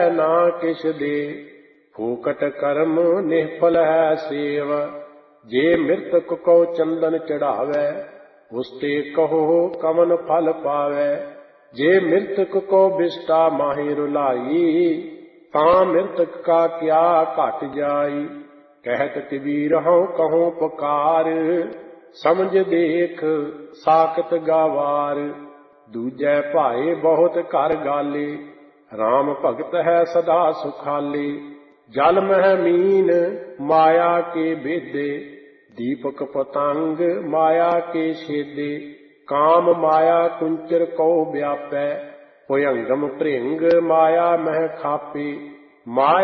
ना किछ दे, फूकट कर्म निष्फल है सेव। जे मृतक को चंदन चढ़ावे, उसते कहो कवन फल पावे। जे मृतक को बिष्टा माहि रुलाई, तां मृतक का क्या घट जाई। कहत कबीर हऊँ कहूँ पुकार, समझ देख साकत गावार। दूजै भाए बहुत घर गाले, राम भगत है सदा सुखाले। जल मह मीन माया के भेदे, दीपक पतंग माया के छेदे। काम माया कुंचर को व्यापै, भुजंगम भृंग माया मह खापे। माया